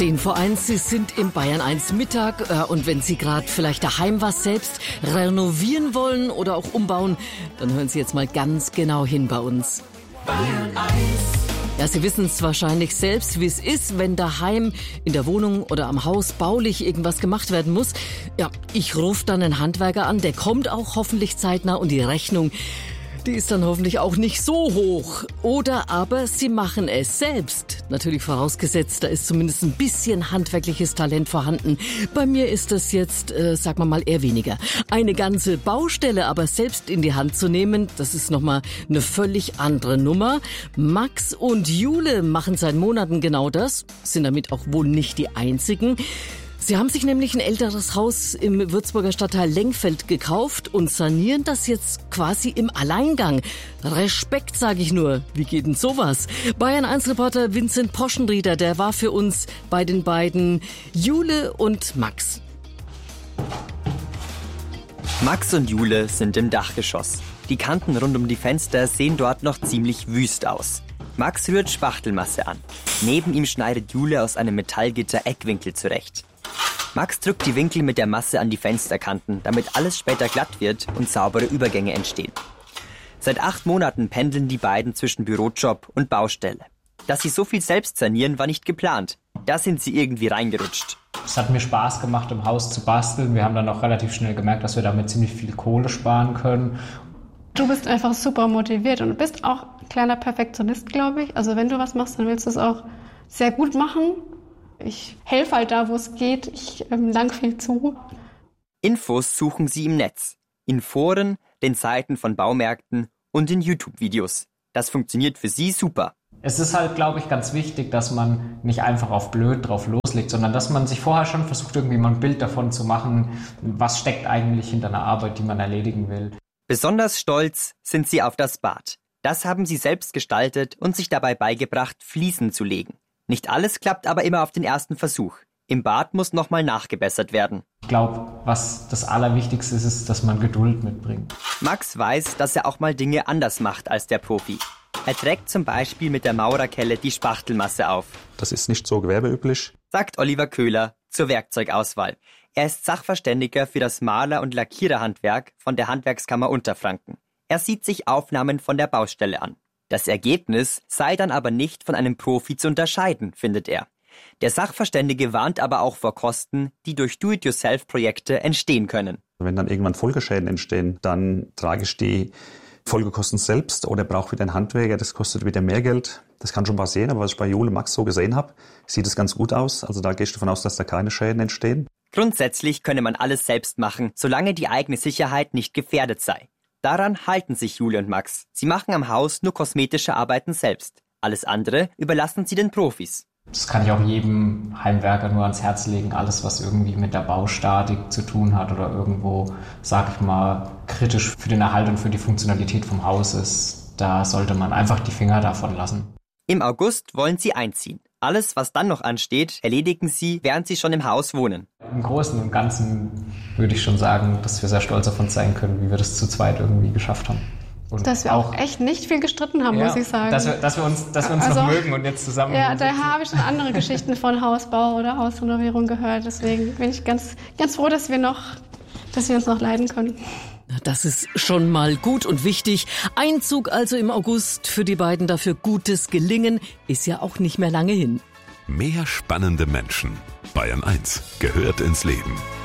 Den Vereins, Sie sind im Bayern 1 Mittag und wenn Sie gerade vielleicht daheim was selbst renovieren wollen oder auch umbauen, dann hören Sie jetzt mal ganz genau hin bei uns. Bayern 1. Ja, Sie wissen es wahrscheinlich selbst, wie es ist, wenn daheim in der Wohnung oder am Haus baulich irgendwas gemacht werden muss. Ja, ich rufe dann einen Handwerker an, der kommt auch hoffentlich zeitnah und die Rechnung, die ist dann hoffentlich auch nicht so hoch. Oder aber Sie machen es selbst. Natürlich vorausgesetzt, da ist zumindest ein bisschen handwerkliches Talent vorhanden. Bei mir ist das jetzt, sagen wir mal, eher weniger. Eine ganze Baustelle aber selbst in die Hand zu nehmen, das ist nochmal eine völlig andere Nummer. Max und Jule machen seit Monaten genau das, sind damit auch wohl nicht die einzigen. Sie haben sich nämlich ein älteres Haus im Würzburger Stadtteil Lengfeld gekauft und sanieren das jetzt quasi im Alleingang. Respekt, sage ich nur. Wie geht denn sowas? Bayern 1 Reporter Vincent Poschenrieder, der war für uns bei den beiden Jule und Max. Max und Jule sind im Dachgeschoss. Die Kanten rund um die Fenster sehen dort noch ziemlich wüst aus. Max rührt Spachtelmasse an. Neben ihm schneidet Jule aus einem Metallgitter Eckwinkel zurecht. Max drückt die Winkel mit der Masse an die Fensterkanten, damit alles später glatt wird und saubere Übergänge entstehen. Seit 8 Monaten pendeln die beiden zwischen Bürojob und Baustelle. Dass sie so viel selbst sanieren, war nicht geplant. Da sind sie irgendwie reingerutscht. Es hat mir Spaß gemacht, im Haus zu basteln. Wir haben dann auch relativ schnell gemerkt, dass wir damit ziemlich viel Kohle sparen können. Du bist einfach super motiviert und bist auch ein kleiner Perfektionist, glaube ich. Also wenn du was machst, dann willst du es auch sehr gut machen. Ich helfe halt da, wo es geht. Ich lang viel zu. Infos suchen sie im Netz. In Foren, den Seiten von Baumärkten und in YouTube-Videos. Das funktioniert für sie super. Es ist halt, glaube ich, ganz wichtig, dass man nicht einfach auf blöd drauf loslegt, sondern dass man sich vorher schon versucht, irgendwie mal ein Bild davon zu machen, was steckt eigentlich hinter einer Arbeit, die man erledigen will. Besonders stolz sind sie auf das Bad. Das haben sie selbst gestaltet und sich dabei beigebracht, Fliesen zu legen. Nicht alles klappt aber immer auf den ersten Versuch. Im Bad muss nochmal nachgebessert werden. Ich glaube, was das Allerwichtigste ist, dass man Geduld mitbringt. Max weiß, dass er auch mal Dinge anders macht als der Profi. Er trägt zum Beispiel mit der Maurerkelle die Spachtelmasse auf. Das ist nicht so gewerbeüblich, sagt Oliver Köhler zur Werkzeugauswahl. Er ist Sachverständiger für das Maler- und Lackiererhandwerk von der Handwerkskammer Unterfranken. Er sieht sich Aufnahmen von der Baustelle an. Das Ergebnis sei dann aber nicht von einem Profi zu unterscheiden, findet er. Der Sachverständige warnt aber auch vor Kosten, die durch Do-it-yourself-Projekte entstehen können. Wenn dann irgendwann Folgeschäden entstehen, dann trage ich die Folgekosten selbst oder brauche wieder einen Handwerker, das kostet wieder mehr Geld. Das kann schon passieren, aber was ich bei Jule und Max so gesehen habe, sieht es ganz gut aus. Also da gehe ich davon aus, dass da keine Schäden entstehen. Grundsätzlich könne man alles selbst machen, solange die eigene Sicherheit nicht gefährdet sei. Daran halten sich Jule und Max. Sie machen am Haus nur kosmetische Arbeiten selbst. Alles andere überlassen sie den Profis. Das kann ich auch jedem Heimwerker nur ans Herz legen. Alles, was irgendwie mit der Baustatik zu tun hat oder irgendwo, sag ich mal, kritisch für den Erhalt und für die Funktionalität vom Haus ist, da sollte man einfach die Finger davon lassen. Im August wollen sie einziehen. Alles, was dann noch ansteht, erledigen sie, während sie schon im Haus wohnen. Im Großen und Ganzen würde ich schon sagen, dass wir sehr stolz auf uns sein können, wie wir das zu zweit irgendwie geschafft haben. Und dass wir auch echt nicht viel gestritten haben, muss ich sagen. Dass wir uns noch mögen und jetzt zusammen... Ja, da habe ich schon andere Geschichten von Hausbau oder Hausrenovierung gehört. Deswegen bin ich ganz, ganz froh, dass wir uns noch leiden können. Das ist schon mal gut und wichtig. Einzug also im August für die beiden, dafür gutes Gelingen, ist ja auch nicht mehr lange hin. Mehr spannende Menschen. Bayern 1 gehört ins Leben.